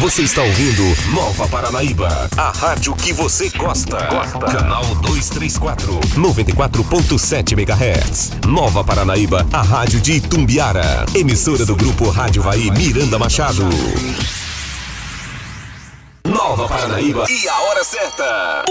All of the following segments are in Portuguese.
Você está ouvindo Nova Paranaíba, a rádio que você gosta. Canal 234, 94.7 MHz. Nova Paranaíba, a rádio de Itumbiara. Emissora do Grupo Rádio Vai Miranda Machado. Nova Paranaíba e a hora certa.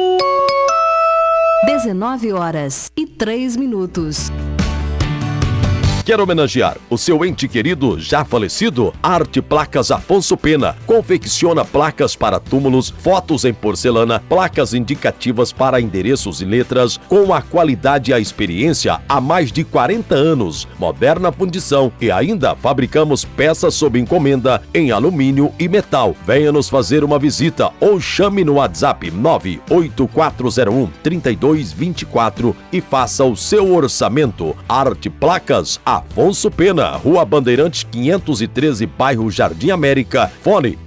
19h03. Quer homenagear o seu ente querido já falecido? Arte Placas Afonso Pena confecciona placas para túmulos, fotos em porcelana, placas indicativas para endereços e letras com a qualidade e a experiência há mais de 40 anos. Moderna fundição e ainda fabricamos peças sob encomenda em alumínio e metal. Venha nos fazer uma visita ou chame no WhatsApp 98401-3224 e faça o seu orçamento. Arte Placas Afonso Pena, Rua Bandeirantes 513, bairro Jardim América, fone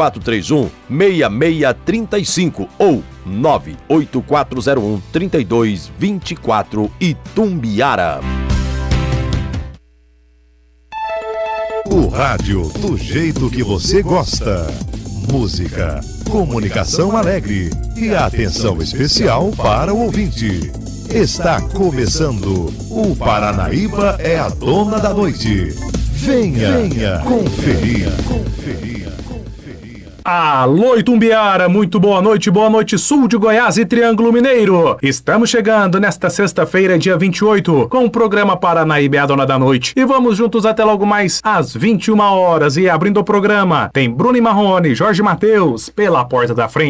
3431-6635 ou 98401-3224 Itumbiara. O rádio do jeito que você gosta. Música, comunicação alegre e atenção especial para o ouvinte. Está começando o Paranaíba é a Dona da Noite. Venha conferir. Alô Itumbiara, muito boa noite sul de Goiás e Triângulo Mineiro. Estamos chegando nesta sexta-feira, dia 28, com o programa Paranaíba é a Dona da Noite. E vamos juntos até logo mais às 21 horas. E abrindo o programa, tem Bruno e Marrone, Jorge Mateus, pela porta da frente.